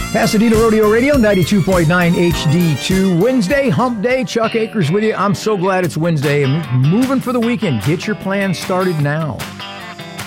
Pasadena Rodeo Radio, 92.9 HD2. Wednesday, hump day. Chuck Akers with you. I'm so glad it's Wednesday and moving for the weekend. Get your plans started now.